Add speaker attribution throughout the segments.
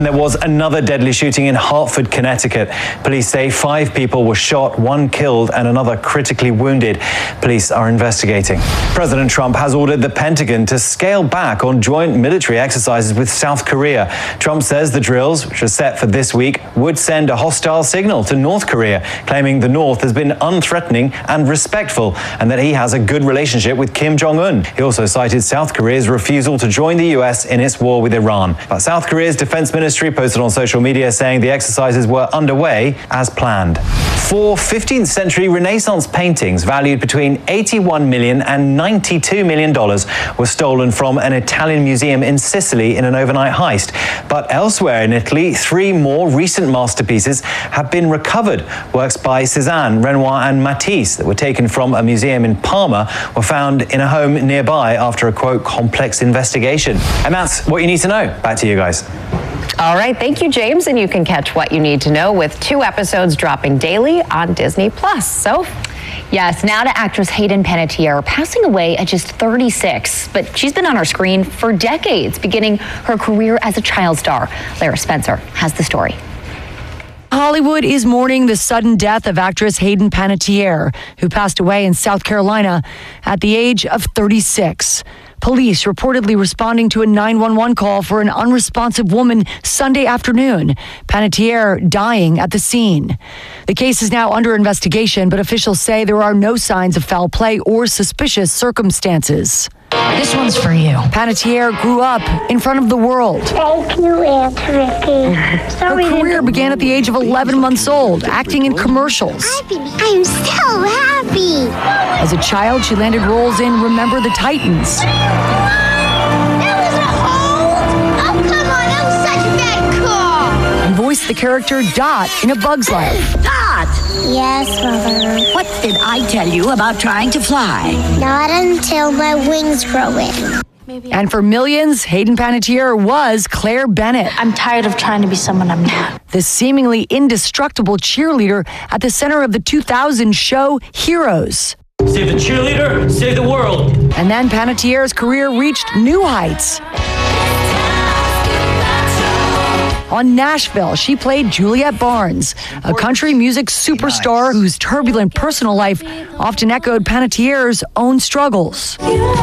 Speaker 1: There was another deadly shooting in Hartford, Connecticut. Police say 5 people were shot, 1 killed and another critically wounded. Police are investigating. President Trump has ordered the Pentagon to scale back on joint military exercises with South Korea. Trump says the drills, which are set for this week, would send a hostile signal to North Korea, claiming the North has been unthreatening and respectful and that he has a good relationship with Kim Jong-un. He also cited South Korea's refusal to join the US in its war with Iran. But South Korea's defense ministry posted on social media saying the exercises were underway as planned. 4 15th century Renaissance paintings valued between $81 million and $92 million were stolen from an Italian museum in Sicily in an overnight heist. But elsewhere in Italy, 3 more recent masterpieces have been recovered. Works by Cézanne, Renoir and Matisse that were taken from a museum in Parma were found in a home nearby after a, quote, complex investigation. And that's what you need to know. Back to you guys.
Speaker 2: All right, thank you, James. And you can catch What You Need to Know with 2 episodes dropping daily on Disney+. So,
Speaker 3: yes, now to actress Hayden Panettiere, passing away at just 36. But she's been on our screen for decades, beginning her career as a child star. Lara Spencer has the story.
Speaker 4: Hollywood is mourning the sudden death of actress Hayden Panettiere, who passed away in South Carolina at the age of 36. Police reportedly responding to a 911 call for an unresponsive woman Sunday afternoon. Panettiere dying at the scene. The case is now under investigation, but officials say there are no signs of foul play or suspicious circumstances.
Speaker 3: This one's for you.
Speaker 4: Panettiere grew up in front of the world.
Speaker 5: Thank you, Aunt Ricky.
Speaker 4: Her career began at the age of 11 months old, acting in commercials.
Speaker 5: I'm so happy.
Speaker 4: As a child, she landed roles in Remember the Titans.
Speaker 5: That was a hole? Oh, come on, that was such a bad call.
Speaker 4: And voiced the character Dot in A Bug's Life.
Speaker 6: Dot!
Speaker 5: Yes, Mother.
Speaker 6: What did I tell you about trying to fly?
Speaker 5: Not until my wings grow in.
Speaker 4: And for millions, Hayden Panettiere was Claire Bennett.
Speaker 7: I'm tired of trying to be someone I'm not.
Speaker 4: The seemingly indestructible cheerleader at the center of the 2000 show Heroes.
Speaker 8: Save the cheerleader, save the world.
Speaker 4: And then Panettiere's career reached new heights. On Nashville, she played Juliette Barnes, a country music superstar whose turbulent personal life often echoed Panettiere's own struggles.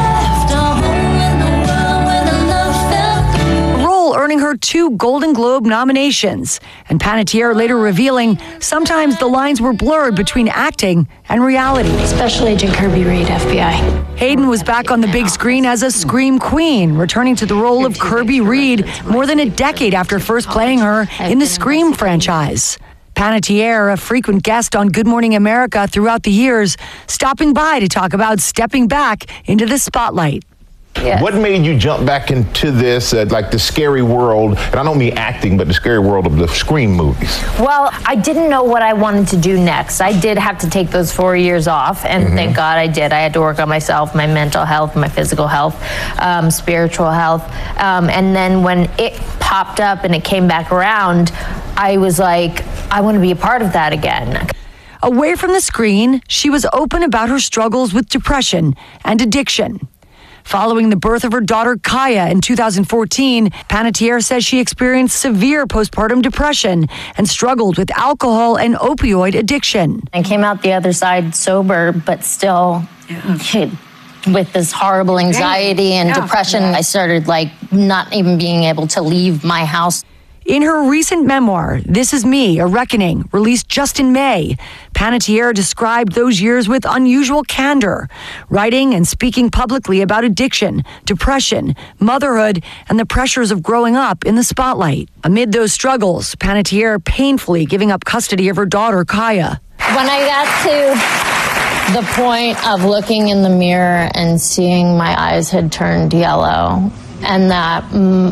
Speaker 4: A role earning her 2 Golden Globe nominations, and Panettiere later revealing sometimes the lines were blurred between acting and reality.
Speaker 7: Special Agent Kirby Reed, FBI.
Speaker 4: Hayden was back on the big screen as a scream queen, returning to the role of Kirby Reed more than a decade after first playing her in the Scream franchise. Panettiere, a frequent guest on Good Morning America throughout the years, stopping by to talk about stepping back into the spotlight.
Speaker 9: Yes. What made you jump back into this, like the scary world, and I don't mean acting, but the scary world of the Scream movies?
Speaker 10: Well, I didn't know what I wanted to do next. I did have to take those 4 years off, and thank God I did. I had to work on myself, my mental health, my physical health, spiritual health. And then when it popped up and it came back around, I was like, I want to be a part of that again.
Speaker 4: Away from the screen, she was open about her struggles with depression and addiction. Following the birth of her daughter Kaya in 2014, Panettiere says she experienced severe postpartum depression and struggled with alcohol and opioid addiction.
Speaker 10: I came out the other side sober, but still with this horrible anxiety and depression. I started not even being able to leave my house.
Speaker 4: In her recent memoir, This Is Me, A Reckoning, released just in May, Panettiere described those years with unusual candor, writing and speaking publicly about addiction, depression, motherhood, and the pressures of growing up in the spotlight. Amid those struggles, Panettiere painfully giving up custody of her daughter, Kaya.
Speaker 10: When I got to the point of looking in the mirror and seeing my eyes had turned yellow, and that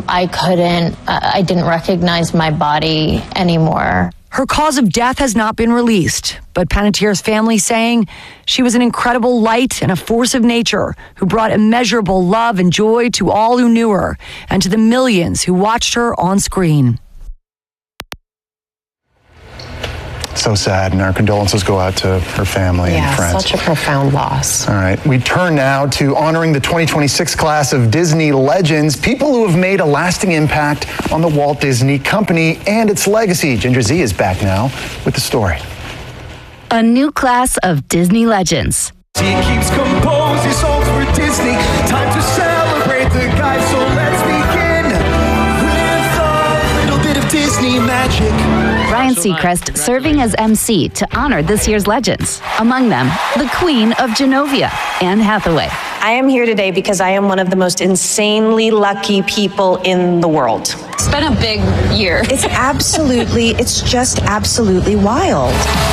Speaker 10: I didn't recognize my body anymore.
Speaker 4: Her cause of death has not been released, but Panettiere's family saying she was an incredible light and a force of nature who brought immeasurable love and joy to all who knew her and to the millions who watched her on screen.
Speaker 11: So sad, and our condolences go out to her family and friends.
Speaker 2: Yeah, such a profound loss.
Speaker 11: All right, we turn now to honoring the 2026 class of Disney legends, people who have made a lasting impact on the Walt Disney Company and its legacy. Ginger Z is back now with the story.
Speaker 12: A new class of Disney legends.
Speaker 13: He keeps composing songs for Disney. Time to celebrate the guys, so let's begin with a little bit of Disney magic.
Speaker 12: Ryan Seacrest serving as MC to honor this year's legends. Among them, the Queen of Genovia, Anne Hathaway.
Speaker 14: I am here today because I am one of the most insanely lucky people in the world.
Speaker 15: It's been a big year.
Speaker 14: It's just absolutely wild.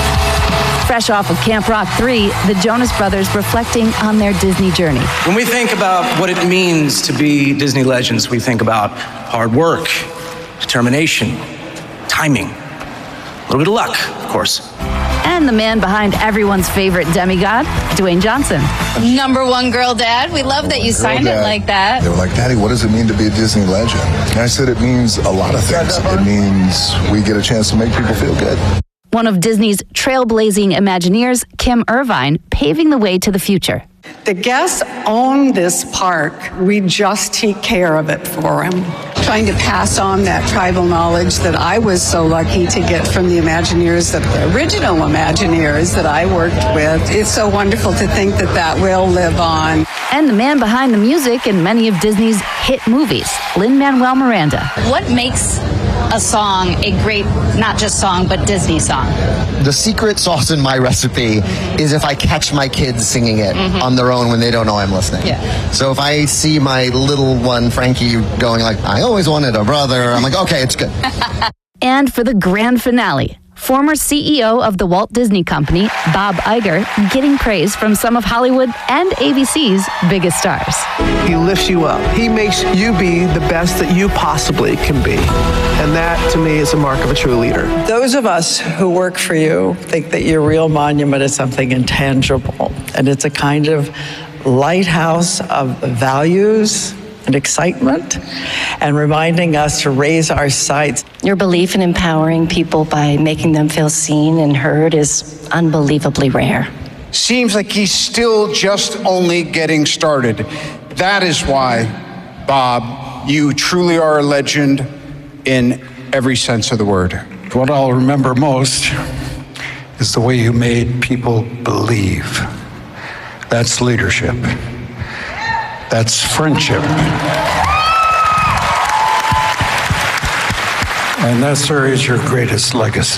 Speaker 12: Fresh off of Camp Rock 3, the Jonas Brothers reflecting on their Disney journey.
Speaker 16: When we think about what it means to be Disney legends, we think about hard work, determination, timing, a little bit of luck, of course.
Speaker 12: And the man behind everyone's favorite demigod, Dwayne Johnson.
Speaker 15: #1 girl dad. We love that you signed it like that.
Speaker 17: They were like, Daddy, what does it mean to be a Disney legend? And I said, it means a lot of things. It means we get a chance to make people feel good.
Speaker 12: One of Disney's trailblazing Imagineers, Kim Irvine, paving the way to the future.
Speaker 18: The guests own this park. We just take care of it for them. Trying to pass on that tribal knowledge that I was so lucky to get from the Imagineers, the original Imagineers that I worked with. It's so wonderful to think that that will live on.
Speaker 12: And the man behind the music in many of Disney's hit movies, Lin-Manuel Miranda.
Speaker 15: What makes a song a great, not just song, but Disney song?
Speaker 19: The secret sauce in my recipe is if I catch my kids singing it on their own when they don't know I'm listening.
Speaker 15: Yeah.
Speaker 19: So if I see my little one, Frankie, going like, I always wanted a brother, I'm like, okay, it's good.
Speaker 12: And for the grand finale, former CEO of the Walt Disney Company, Bob Iger, getting praise from some of Hollywood and ABC's biggest stars.
Speaker 20: He lifts you up. He makes you be the best that you possibly can be. And that, to me, is a mark of a true leader.
Speaker 18: Those of us who work for you think that your real monument is something intangible. And it's a kind of lighthouse of values and excitement, and reminding us to raise our sights.
Speaker 14: Your belief in empowering people by making them feel seen and heard is unbelievably rare.
Speaker 21: Seems like he's still just only getting started. That is why, Bob, you truly are a legend in every sense of the word.
Speaker 22: What I'll remember most is the way you made people believe. That's leadership. That's friendship. And that, sir, is your greatest legacy.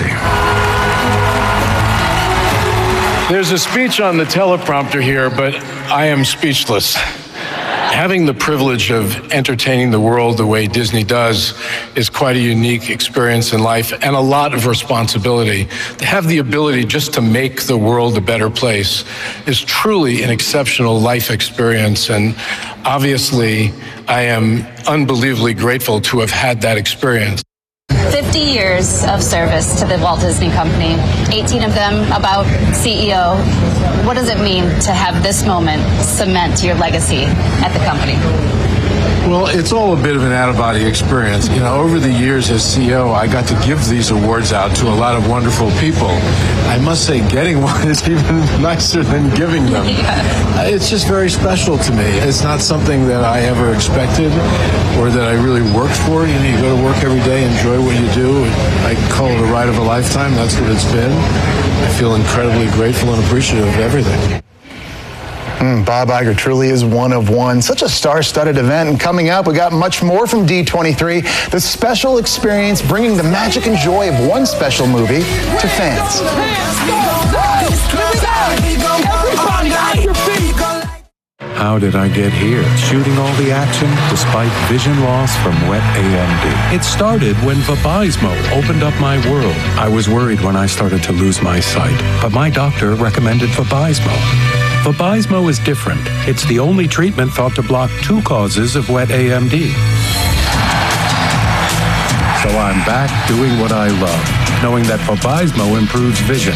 Speaker 23: There's a speech on the teleprompter here, but I am speechless. Having the privilege of entertaining the world the way Disney does is quite a unique experience in life and a lot of responsibility. To have the ability just to make the world a better place is truly an exceptional life experience, and obviously I am unbelievably grateful to have had that experience.
Speaker 15: 50 years of service to the Walt Disney Company, 18 of them about CEO. What does it mean to have this moment cement your legacy at the company?
Speaker 23: Well, it's all a bit of an out-of-body experience. You know, over the years as CEO, I got to give these awards out to a lot of wonderful people. I must say, getting one is even nicer than giving them. Yeah. It's just very special to me. It's not something that I ever expected or that I really worked for. You know, you go to work every day, enjoy what you do. I call it a ride of a lifetime. That's what it's been. I feel incredibly grateful and appreciative of everything.
Speaker 11: Bob Iger truly is one of one. Such a star-studded event. And coming up, we got much more from D23. The special experience bringing the magic and joy of one special movie to fans.
Speaker 24: How did I get here? Shooting all the action despite vision loss from wet AMD. It started when Vabysmo opened up my world. I was worried when I started to lose my sight, but my doctor recommended Vabysmo. Vabysmo is different. It's the only treatment thought to block 2 causes of wet AMD. So I'm back doing what I love, knowing that Vabysmo improves vision.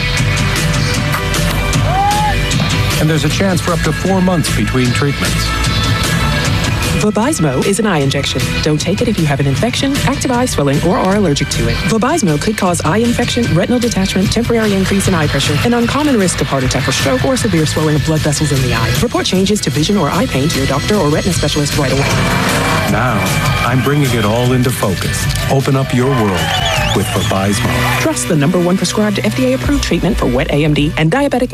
Speaker 24: And there's a chance for up to 4 months between treatments.
Speaker 1: Vabysmo is an eye injection. Don't take it if you have an infection, active eye swelling, or are allergic to it. Vabysmo could cause eye infection, retinal detachment, temporary increase in eye pressure, an uncommon risk of heart attack or stroke, or severe swelling of blood vessels in the eye. Report changes to vision or eye pain to your doctor or retina specialist right away.
Speaker 24: Now, I'm bringing it all into focus. Open up your world with Vabysmo.
Speaker 1: Trust the #1 prescribed FDA-approved treatment for wet AMD and diabetic